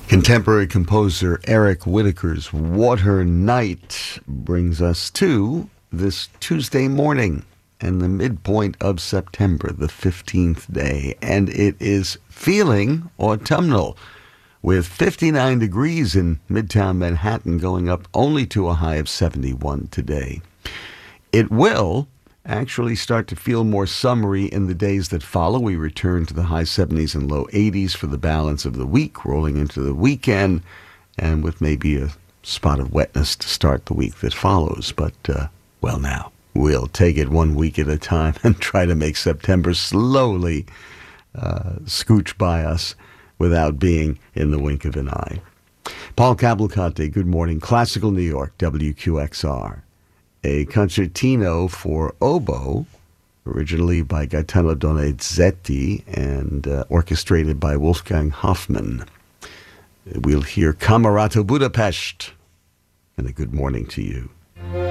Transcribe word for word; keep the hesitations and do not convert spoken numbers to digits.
Contemporary composer Eric Whitacre's Water Night brings us to this Tuesday morning and the midpoint of September, the fifteenth day, and it is feeling autumnal with fifty-nine degrees in Midtown Manhattan, going up only to a high of seventy-one today. It will actually start to feel more summery in the days that follow. We return to the high seventies and low eighties for the balance of the week, rolling into the weekend, and with maybe a spot of wetness to start the week that follows. But, uh, well, now, we'll take it one week at a time and try to make September slowly uh, scooch by us without being in the wink of an eye. Paul Cavalcante, good morning. Classical New York, W Q X R. A concertino for oboe, originally by Gaetano Donizetti and uh, orchestrated by Wolfgang Hoffmann. We'll hear Camerata Budapest, and a good morning to you.